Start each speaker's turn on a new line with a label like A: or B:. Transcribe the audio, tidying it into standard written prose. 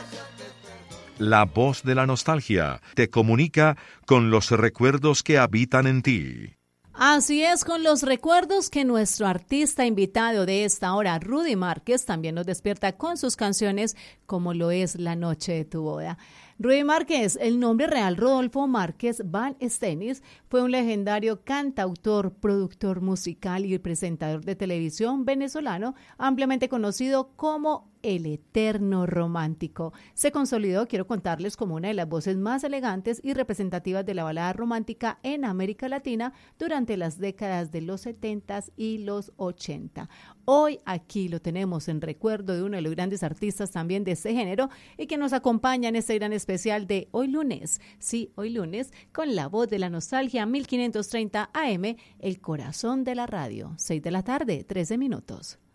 A: La voz de la nostalgia te comunica con los recuerdos que habitan en ti.
B: Así es, con los recuerdos que nuestro artista invitado de esta hora, Rudy Márquez, también nos despierta con sus canciones, como lo es La Noche de tu Boda. Rudy Márquez, el nombre real Rodolfo Márquez Van Stenis, fue un legendario cantautor, productor musical y presentador de televisión venezolano, ampliamente conocido como el eterno romántico. Se consolidó, quiero contarles, como una de las voces más elegantes y representativas de la balada romántica en América Latina durante las décadas de los 70 y los 80. Hoy aquí lo tenemos en recuerdo de uno de los grandes artistas también de este género y que nos acompaña en este gran especial de hoy lunes. Sí, hoy lunes, con la voz de la nostalgia 1530 AM, el corazón de la radio. 6 de la tarde, 13 minutos.